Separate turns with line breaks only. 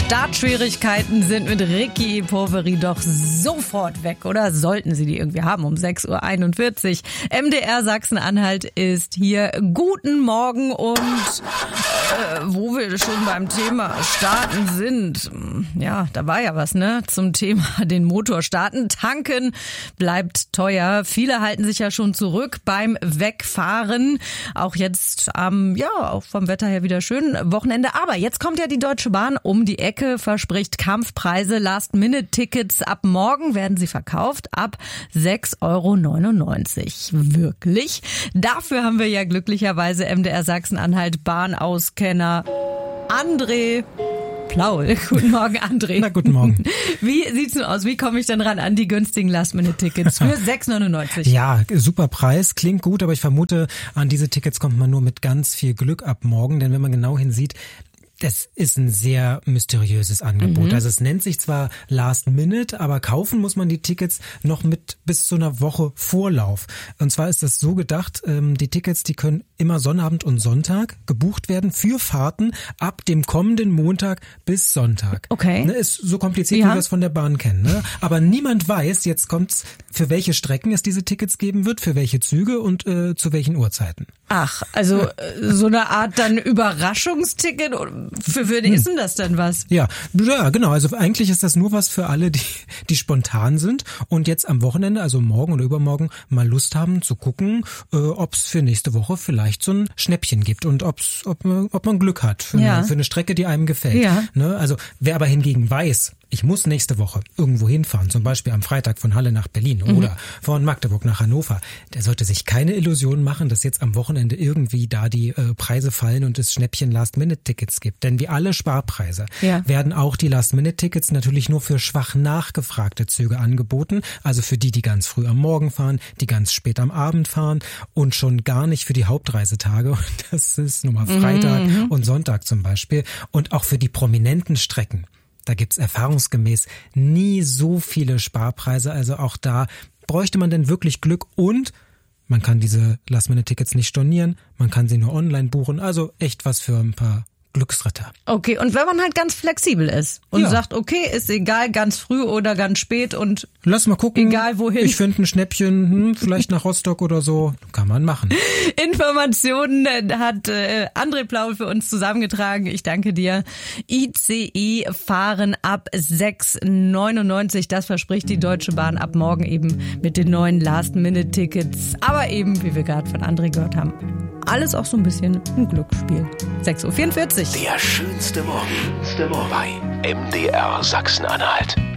Startschwierigkeiten sind mit Ricky Poveri doch sofort weg, oder sollten sie die irgendwie haben um 6.41 Uhr. MDR Sachsen-Anhalt ist hier. Guten Morgen und wo wir schon beim Thema Starten sind, ja, da war ja was, ne, zum Thema den Motor starten. Tanken bleibt teuer. Viele halten sich ja schon zurück beim Wegfahren. Auch jetzt auch vom Wetter her wieder schön Wochenende. Aber jetzt kommt ja die Deutsche Bahn um die Ecke, verspricht Kampfpreise. Last-Minute-Tickets ab morgen werden sie verkauft ab 6,99 €. Wirklich? Dafür haben wir ja glücklicherweise MDR Sachsen-Anhalt Bahnauskenner André Plaul. Guten Morgen, André.
Na, guten Morgen.
Wie sieht's denn aus? Wie komme ich denn ran an die günstigen Last-Minute-Tickets für 6,99 €?
Ja, super Preis, klingt gut, aber ich vermute, an diese Tickets kommt man nur mit ganz viel Glück ab morgen, denn wenn man genau hinsieht, das ist ein sehr mysteriöses Angebot. Also es nennt sich zwar Last Minute, aber kaufen muss man die Tickets noch mit bis zu einer Woche Vorlauf. Und zwar ist das so gedacht, die Tickets, die können immer Sonnabend und Sonntag gebucht werden für Fahrten ab dem kommenden Montag bis Sonntag.
Okay.
Ne, ist so kompliziert, wie wir es von der Bahn kennen. Ne? Aber niemand weiß, jetzt kommt's, für welche Strecken es diese Tickets geben wird, für welche Züge und zu welchen Uhrzeiten.
Ach, also so eine Art dann Überraschungsticket. Für wen ist denn das denn was?
Ja, genau. Also eigentlich ist das nur was für alle, die spontan sind und jetzt am Wochenende, also morgen oder übermorgen, mal Lust haben zu gucken, ob es für nächste Woche vielleicht so ein Schnäppchen gibt und ob man Glück hat für eine Strecke, die einem gefällt.
Ja.
Ne? Also wer aber hingegen weiß, ich muss nächste Woche irgendwo hinfahren, zum Beispiel am Freitag von Halle nach Berlin oder von Magdeburg nach Hannover, der sollte sich keine Illusionen machen, dass jetzt am Wochenende irgendwie da die Preise fallen und es Schnäppchen Last-Minute-Tickets gibt. Denn wie alle Sparpreise werden auch die Last-Minute-Tickets natürlich nur für schwach nachgefragte Züge angeboten, also für die ganz früh am Morgen fahren, die ganz spät am Abend fahren und schon gar nicht für die Hauptreisetage. Das ist nun mal Freitag und Sonntag zum Beispiel. Und auch für die prominenten Strecken. Da gibt's erfahrungsgemäß nie so viele Sparpreise, also auch da bräuchte man denn wirklich Glück und man kann diese Last-Minute-Tickets nicht stornieren, man kann sie nur online buchen, also echt was für ein paar Glücksritter.
Okay, und wenn man halt ganz flexibel ist und sagt, okay, ist egal, ganz früh oder ganz spät und
lass mal gucken,
egal wohin.
Ich finde ein Schnäppchen, vielleicht nach Rostock oder so, kann man machen.
Informationen hat André Plaul für uns zusammengetragen. Ich danke dir. ICE fahren ab 6,99 €. Das verspricht die Deutsche Bahn ab morgen eben mit den neuen Last-Minute-Tickets. Aber eben, wie wir gerade von André gehört haben, alles auch so ein bisschen ein Glücksspiel. 6.44 Uhr.
Der schönste Morgen bei MDR Sachsen-Anhalt.